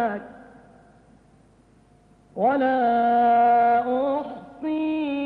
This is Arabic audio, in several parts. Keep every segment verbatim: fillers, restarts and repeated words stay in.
ولا أحصي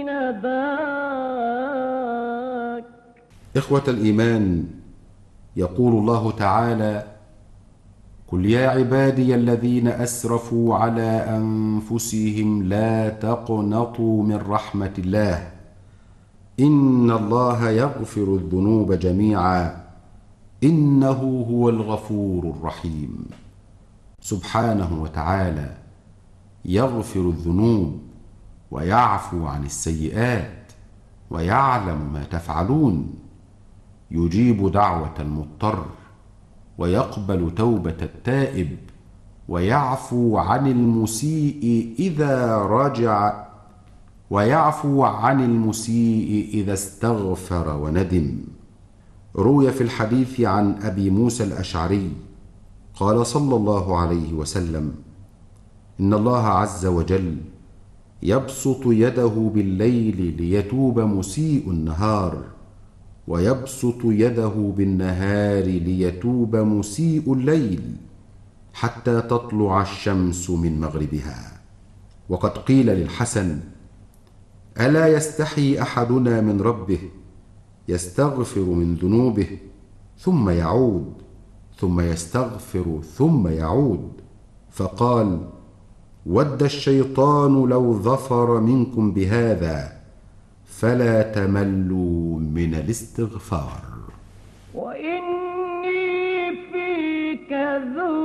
نداك. إخوة الإيمان، يقول الله تعالى: قل يا عبادي الذين أسرفوا على أنفسهم لا تقنطوا من رحمة الله إن الله يغفر الذنوب جميعا إنه هو الغفور الرحيم. سبحانه وتعالى يغفر الذنوب ويعفو عن السيئات ويعلم ما تفعلون، يجيب دعوة المضطر ويقبل توبة التائب ويعفو عن المسيء إذا رجع ويعفو عن المسيء إذا استغفر وندم. روي في الحديث عن أبي موسى الأشعري قال صلى الله عليه وسلم: إن الله عز وجل يبسط يده بالليل ليتوب مسيء النهار، ويبسط يده بالنهار ليتوب مسيء الليل، حتى تطلع الشمس من مغربها. وقد قيل للحسن: ألا يستحي أحدنا من ربه يستغفر من ذنوبه ثم يعود ثم يستغفر ثم يعود؟ فقال: ود الشيطان لو ظفر منكم بهذا فلا تملوا من الاستغفار. وإني فيك ذو